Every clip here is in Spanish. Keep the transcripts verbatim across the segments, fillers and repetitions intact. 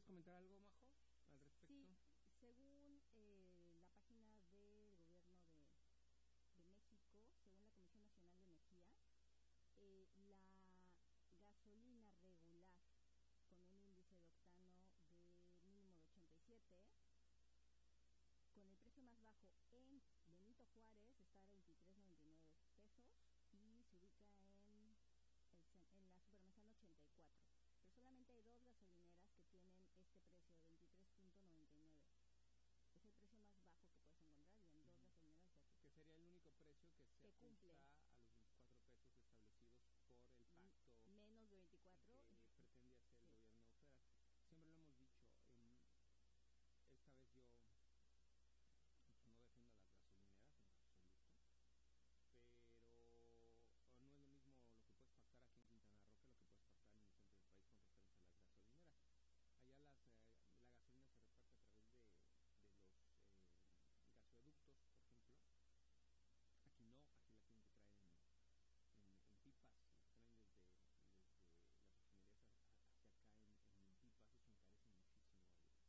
comentar algo, Majo, al respecto? Sí, según eh, la página del gobierno de, de México, según la Comisión Nacional de Energía, eh, la gasolina regular con un índice de octano de mínimo de ochenta y siete, con el precio más bajo en Benito Juárez está a veintitrés noventa y nueve pesos y se ubica en, el, en la Supermanzana ochenta y cuatro. Pero solamente hay dos gasolineras que tienen este precio de veintitrés noventa y nueve. Es el precio más bajo que puedes encontrar y en dos gasolineras de aquí. Que sería el único precio que se que cumple ajusta a los veinticuatro pesos establecidos por el pacto menos de veinticuatro que pretende hacer sí. el gobierno federal. Siempre lo hemos dicho, eh, esta vez yo no defiendo a las gasolineras en absoluto, pero no es lo mismo lo que puedes pactar aquí en Quintana Roo que lo que puedes pactar en el centro del país con referencia a las gasolineras. Allá las, eh, la gasolina se reparte a través de, de los eh, gasoductos, por ejemplo. Aquí no, aquí la tienen que traer en, en, en pipas, la traen desde, desde las refinerías hacia acá en, en pipas. Eso encarece muchísimo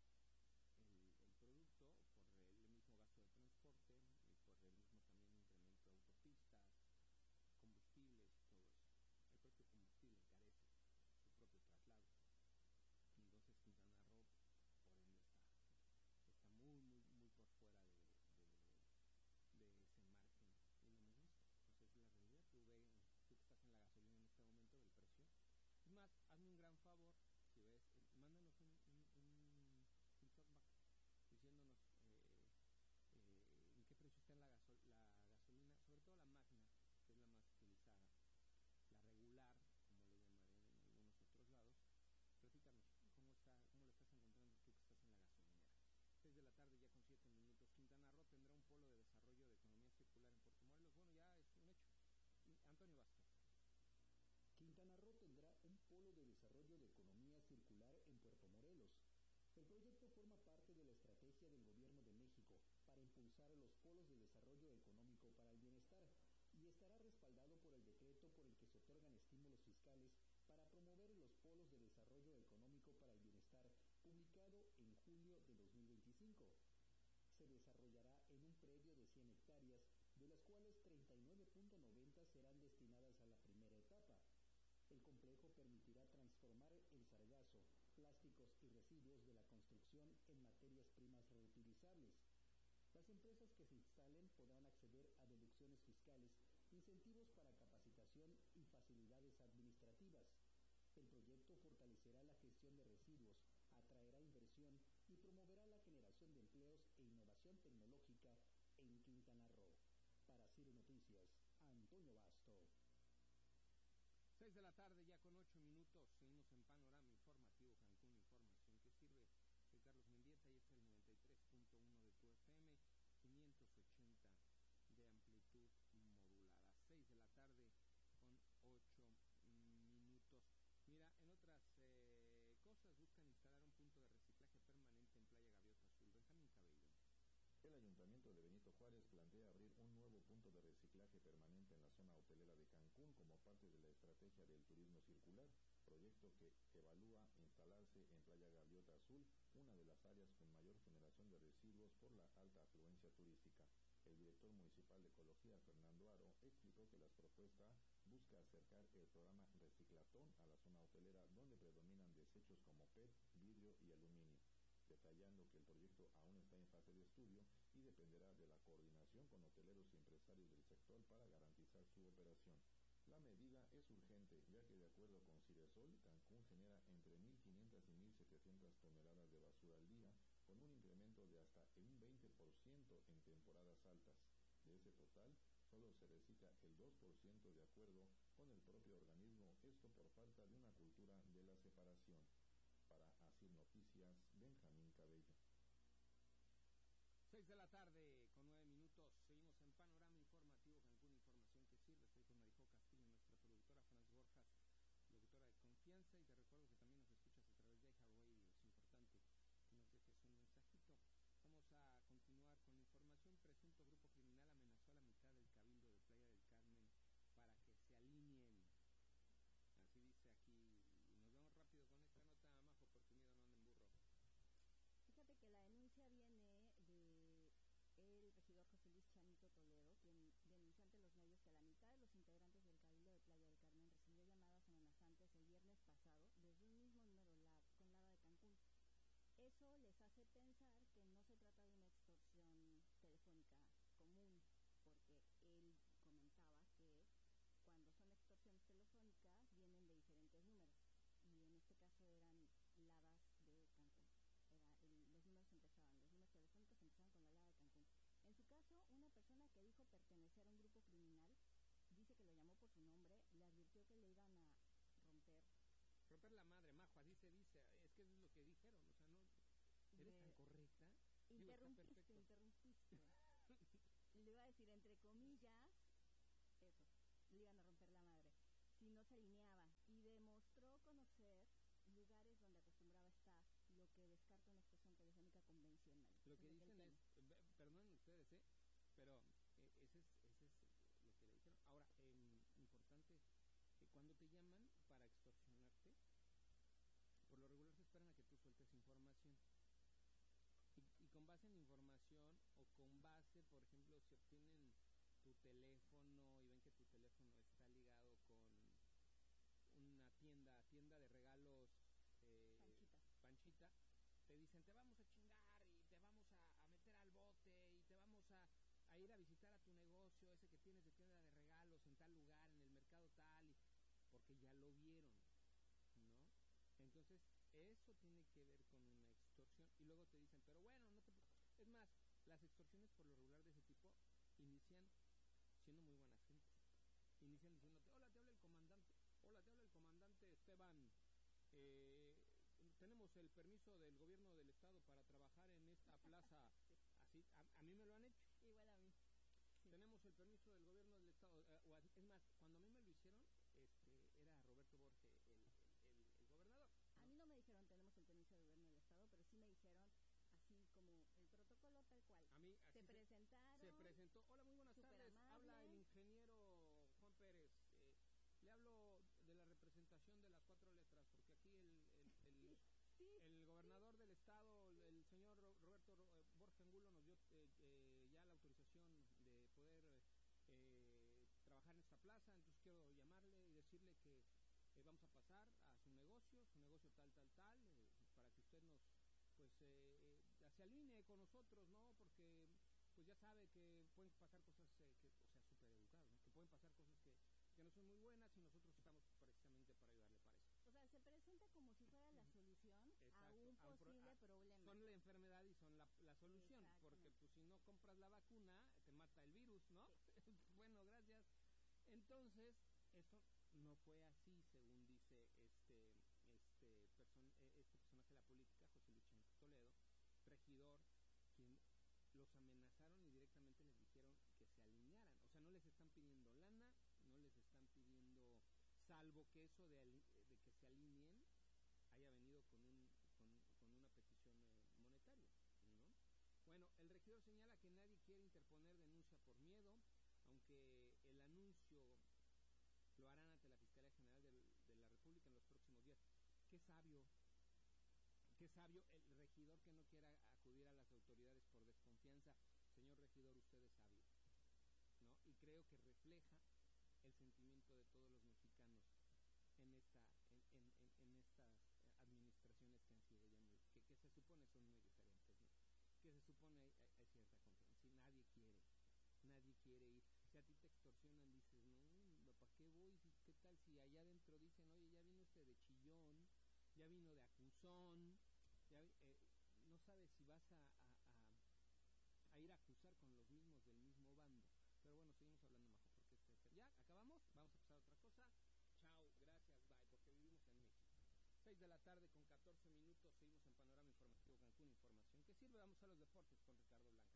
el, el, el producto por el mismo gasto de transporte y por el mismo también incremento de autopistas, combustibles y todo eso. El propio combustible encarece su propio traslado. Y entonces Quintana Roo, por ende, está, está muy, muy, muy por fuera de, de, de ese margen. Y lo hemos visto. Pues es la realidad. Tú, ve, tú que estás en la gasolina en este momento, del precio. Es más, hazme un gran favor, si ves, eh, mándanos un, un, un, un talkback diciéndonos eh, eh, en qué precio está la, gasol la gasolina, sobre todo la Magna, que es la más utilizada, la regular, como le llamarían en algunos otros lados. Platícanos, ¿cómo, está, ¿cómo lo estás encontrando tú que estás en la gasolinera? seis de la tarde ya con siete minutos. Quintana Roo tendrá un polo de desarrollo de economía circular en Puerto Morelos. Bueno, ya es un hecho. Antonio Basto. Quintana Roo tendrá un polo de desarrollo de economía circular en Puerto Morelos. El proyecto forma parte de la estrategia del Gobierno de México para impulsar los polos de desarrollo económico para el bienestar y estará respaldado por el decreto por el que se otorgan estímulos fiscales para promover los polos de desarrollo económico para el bienestar, publicado en julio de dos mil veinticinco. Se desarrollará en un predio de cien hectáreas, de las cuales treinta y nueve punto noventa serán destinadas a la primera etapa. El complejo permitirá transformar el sargazo, plásticos y residuos de la construcción en materias primas reutilizables. Las empresas que se instalen podrán acceder a deducciones fiscales, incentivos para capacitación y facilidades administrativas. El proyecto fortalecerá la gestión de residuos, atraerá inversión y promoverá la generación de empleos e innovación tecnológica en Quintana Roo. Para Ciro Noticias, Antonio Basto. seis de la tarde ya con ocho minutos, seguimos en Panorama Informativo Cancún, información que sirve. Soy Carlos Mendieta y este es el noventa y tres punto uno de tu F M, quinientos ochenta de amplitud modulada. seis de la tarde con ocho minutos. Mira, en otras eh, cosas buscan instalar un punto de reciclaje permanente en Playa Gaviota Azul. Benjamín Cabello. El Ayuntamiento de Benito Juárez plantea abrir un nuevo punto de reciclaje permanente en la zona hotelera de Cancún como parte de la estrategia del turismo circular, proyecto que evalúa instalarse en Playa Gaviota Azul, una de las áreas con mayor generación de residuos por la alta afluencia turística. El director municipal de Ecología, Fernando Aro, explicó que la propuesta busca acercar el programa Reciclatón a la zona hotelera, donde predominan desechos como P E T, vidrio y aluminio, detallando que el proyecto aún está en fase de estudio y dependerá de la coordinación con hoteleros y empresarios del sector para garantizar su operación. La medida es urgente, ya que de acuerdo con Ciresol, Cancún genera entre mil quinientas y mil setecientas toneladas de basura al día, con un incremento de hasta un veinte por ciento en temporadas altas. De ese total, solo se recicla el dos por ciento de acuerdo con el propio organismo, esto por falta de una cultura de la separación. Para Asir Noticias, Benjamín Cabello. seis de la tarde con nueve minutos, seguimos en Panorama Informativo Cancún, información que sirve. Estoy con Marijo Castillo, nuestra productora, Franz Borjas, locutora de confianza, y te recuerdo que también nos escuchas a través de iHeartRadio. Es importante que nos dejes un mensajito. Vamos a continuar con la información. Presunto grupo criminal amenazó a la mitad del cabildo de Playa del Carmen para que se alineen. Así dice aquí, nos se alineaba y demostró conocer lugares donde acostumbraba estar, lo que descarta una expresión telefónica convencional. Lo que Eso es dicen lo es, que él eh, perdonen ustedes, ¿eh? Pero eh, ese es, ese es lo que le dijeron. Ahora, eh, importante, eh, cuando te llaman para extorsionarte, por lo regular se esperan a que tú sueltes información. Y, y con base en información o con base, por ejemplo, si obtienen tu teléfono y ven que tu teléfono está ligado con una tienda, tienda de regalos, eh, Panchita. Panchita, te dicen te vamos a chingar y te vamos a, a meter al bote y te vamos a, a ir a visitar a tu negocio, ese que tienes de tienda de regalos en tal lugar, en el mercado tal, y, porque ya lo vieron, ¿no? Entonces, eso tiene que ver con una extorsión. Y luego te dicen, pero bueno, no te... Es más, las extorsiones por lo regular de ese tipo inician siendo muy buenas gentes. Inician diciéndote, hola, te habla el comandante, hola, te habla el comandante Esteban, eh, tenemos el permiso del gobierno del estado para trabajar en esta plaza. Sí. Así, a, a mí me lo han hecho. Igual a mí. Sí. Tenemos el permiso del gobierno del estado. Eh, o así, es más, cuando a mí me lo hicieron, este, era Roberto Borge el, el, el, el gobernador, ¿no? A mí no me dijeron tenemos el permiso del gobierno del estado, pero sí me dijeron así como el protocolo tal cual. A mí se así presentaron. Se presentó. Hola, muy buenas tardes. Amable. Habla el ingeniero Juan Pérez. Eh, le hablo de la representación de las cuatro letras, porque aquí el, el, el, sí, el gobernador del estado, el señor Roberto Borge Angulo, nos dio eh, eh, ya la autorización de poder eh, trabajar en esta plaza. Entonces quiero llamarle y decirle que eh, vamos a pasar a su negocio, su negocio tal, tal, tal, eh, para que usted nos, pues, eh, se alinee con nosotros, ¿no? Porque pues ya sabe que pueden pasar cosas, eh, que, o sea, súper educados, ¿no? Que pueden pasar cosas que, que no son muy buenas y nosotros estamos precisamente para ayudarle para eso. O sea, se presenta como si fuera la solución. Exacto, a un a un posible pro, a, problema. Son la enfermedad y son la, la solución, porque pues si no compras la vacuna, te mata el virus, ¿no? Sí. Bueno, gracias. Entonces, esto no fue así, según dice este, este, person, este personaje de la política, José Luis Chang Toledo, regidor, quien los amenazaron y directamente les dijeron que se alinearan. O sea, no les están pidiendo lana, no les están pidiendo, salvo que eso de, de que se alineen haya venido con, un, con, con una petición eh, monetaria, ¿no? Bueno, el regidor señala que nadie quiere interponer denuncia por miedo, aunque el anuncio lo harán ante la Fiscalía General de, de la República en los próximos días. Qué sabio, qué sabio el regidor que no quiera acudir a las autoridades por desconfianza. Señor regidor, usted es sabio, ¿no? Y creo que refleja el sentimiento de todos los mexicanos en esta en, en, en, en estas administraciones que han sido ya muy, que, que se supone son muy diferentes, ¿no? Que se supone hay, hay cierta confianza y nadie quiere nadie quiere ir. Si a ti te extorsionan, dices, no, ¿para qué voy? ¿Qué tal si allá adentro dicen, oye, ya vino este de chillón, ya vino de acusón, ya, eh, no sabes si vas a, a, a, a ir a acusar con los mismos del mismo bando? Pero bueno, seguimos hablando, Majo, porque este, ya acabamos, vamos a pasar a otra cosa. Chao, gracias, bye, porque vivimos en México. seis de la tarde con catorce minutos, seguimos en Panorama Informativo Cancún, información que sirve. Vamos a los deportes con Ricardo Blanca.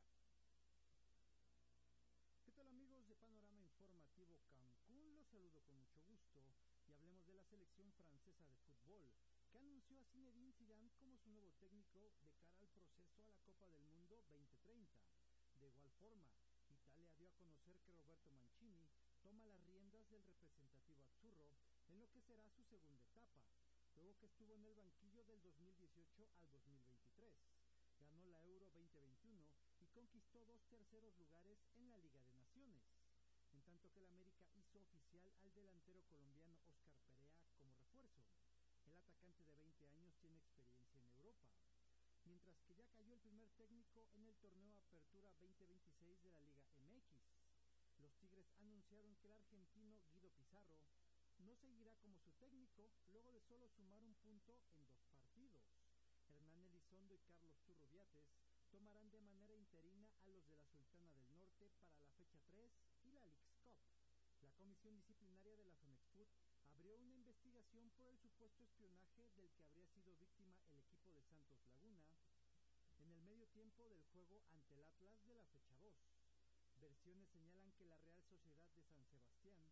¿Qué tal, amigos de Panorama Informativo Cancún? Los saludo con mucho gusto y hablemos de la selección francesa de fútbol, que anunció a Zinedine Zidane como su nuevo técnico de cara al proceso a la Copa del Mundo veinte treinta. De igual forma, Italia dio a conocer que Roberto Mancini toma las riendas del representativo azzurro en lo que será su segunda etapa, luego que estuvo en el banquillo del dos mil dieciocho al dos mil veintitrés. Ganó la Euro veinte veintiuno y conquistó dos terceros lugares en la Liga de Naciones, en tanto que el América hizo oficial al delantero colombiano Oscar Perea como refuerzo. El atacante de veinte años tiene experiencia en Europa. Mientras que ya cayó el primer técnico en el torneo Apertura veinte veintiséis de la Liga M X. Los Tigres anunciaron que el argentino Guido Pizarro no seguirá como su técnico luego de solo sumar un punto en dos partidos. Hernán Elizondo y Carlos Turrubiates tomarán de manera interina a los de la Sultana del Norte para la fecha tres y la Leagues Cup. La comisión disciplinaria de la FEMEXFUT abrió una investigación por el supuesto espionaje del que habría sido víctima el equipo de Santos Laguna en el medio tiempo del juego ante el Atlas de la fecha dos. Versiones señalan que la Real Sociedad de San Sebastián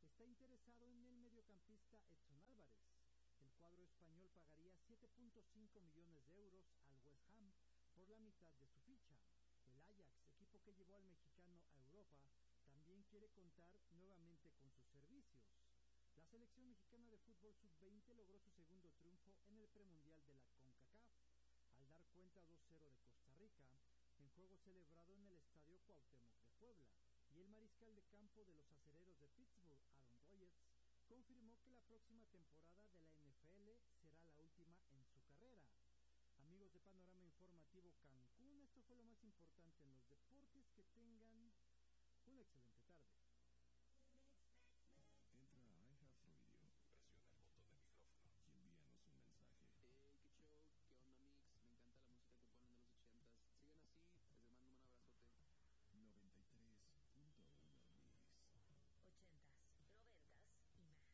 está interesado en el mediocampista Edson Álvarez. El cuadro español pagaría siete punto cinco millones de euros al West Ham por la mitad de su ficha. El Ajax, equipo que llevó al mexicano a Europa, también quiere contar nuevamente con sus servicios. La selección mexicana de fútbol sub veinte logró su segundo triunfo en el premundial de la CONCACAF, al dar cuenta dos cero de Costa Rica, en juego celebrado en el Estadio Cuauhtémoc de Puebla, y el mariscal de campo de los acereros de Pittsburgh, Aaron Rodgers, confirmó que la próxima temporada de la N F L será la última en su carrera. Amigos de Panorama Informativo Cancún, esto fue lo más importante en los deportes. Que tengan una excelente tarde. Entra a iHeartRadio, presiona el botón de micrófono y envíanos un mensaje. Hey, qué show, qué onda mix, me encanta la música que ponen de los ochentas. Sigan así, les mando un abrazote. noventa y tres punto uno Mix. Ochentas, noventas y más.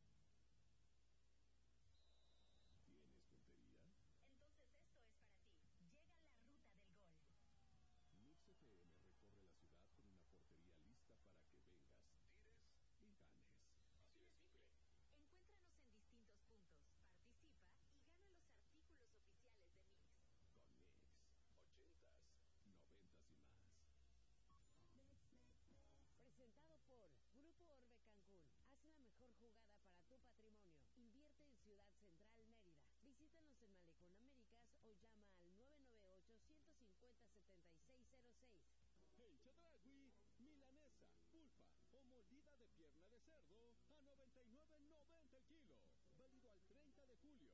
¿Tienes puntería? Entonces esto es para ti. Llega la ruta del gol. Mix F M recorre la ciudad con una portería lista para que vengas, tires y ganes. Así de simple. Encuéntranos en distintos puntos, participa y gana los artículos oficiales de Mix. Con Mix, ochentas, noventas y más. Presentado por Grupo Orbe Cancún. Haz la mejor jugada para tu patrimonio. Invierte en Ciudad Central, Mérida. Visítanos en Malecón Américas o llama al nueve nueve ocho, uno cinco cero, siete seis cero seis. Hey, Chedragui, milanesa, pulpa o mordida de pierna de cerdo a noventa y nueve noventa el kilo. Válido al treinta de julio.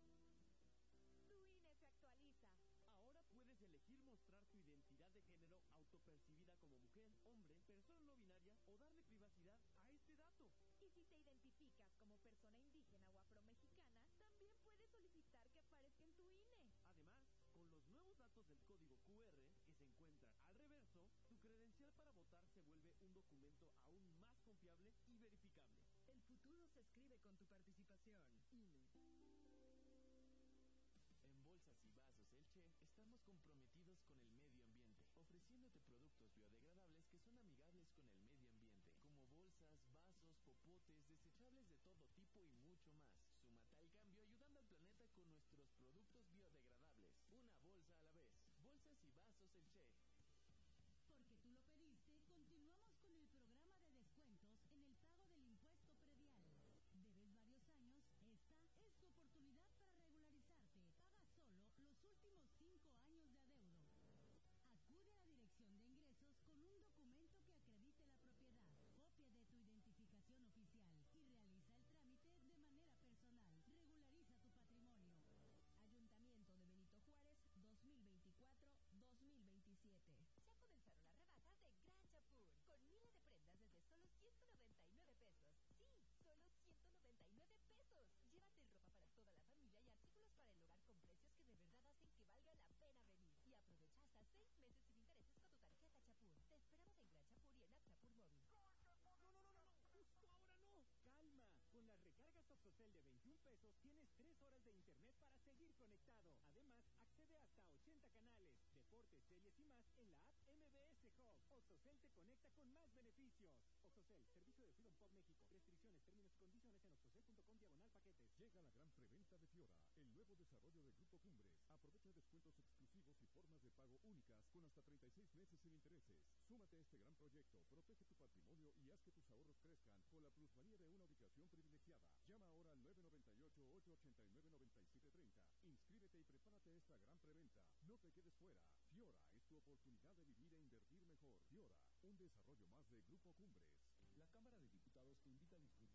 Tu I N E se actualiza. Ahora puedes elegir mostrar tu identidad de género autopercibida como mujer, hombre, persona no binaria o darle privacidad a este dato. Y si te identificas como persona indígena o afromexicana, también puedes solicitar que aparezca en tu I N E. Además, con los nuevos datos del código Q R que se encuentran al reverso, tu credencial para votar se vuelve un documento aún más confiable y verificable. El futuro se escribe con tu participación. I N E. En Bolsas y Vasos El Che estamos comprometidos con el medio ambiente, ofreciéndote productos biodegradables que son amigables con el medio ambiente, como bolsas, vasos, popotes, desechables de todo tipo y mucho más. Súmate al cambio ayudando al planeta con nuestros productos biodegradables, una bolsa a la vez. Bolsas y Vasos El Che. Porque tú lo pediste, continuamos con el programa de descuentos en el pago del impuesto predial. ¿Debes varios años? Esta es tu oportunidad para regularizarte. Paga solo los últimos cinco años de adeudo. Acude a la Dirección de Ingresos con un documento que acredite la propiedad, copia de tu identificación oficial y realiza el trámite de manera personal. Regulariza tu patrimonio. Ayuntamiento de Benito Juárez, dos mil veinticuatro a dos mil veintisiete. Ya comenzaron las rebajas de Gran Chapur, con miles de prendas desde solo ciento noventa y nueve pesos. Sí, solo ciento noventa y nueve pesos. Llévate ropa para toda la familia y artículos para el hogar con precios que de verdad hacen que valga la pena venir. Y aprovecha hasta seis meses sin intereses con tu tarjeta Chapur. Te esperamos en Gran Chapur y en App Chapur Móvil. No, no, no, no, no, justo ahora no. Calma, con las recargas Oxocel de veintiún pesos tienes tres horas de internet para seguir conectado. Además, accede hasta ochenta canales, deportes, series y más en la app M B S Hub. Oxocel te conecta con más beneficios. Oxocel, servicio de Freedom Pop México. Restricciones, términos y condiciones en oxocel punto com diagonal paquetes. Llega la gran preventa de Fiora, el nuevo desarrollo del Grupo Cumbres. Aprovecha descuentos exclusivos y formas de pago únicas con hasta treinta y seis meses sin intereses. Súmate a este gran proyecto, protege tu patrimonio y haz que tus ahorros crezcan con la plusvalía de una ubicación privilegiada. Llama ahora al nueve nueve ocho, ocho ocho nueve, nueve siete tres cero. Inscríbete y prepárate a esta gran preventa. No te quedes fuera. Fiora es tu oportunidad de vivir e invertir mejor. Fiora, un desarrollo más de Grupo Cumbres. La Cámara de Diputados te invita a disfrutar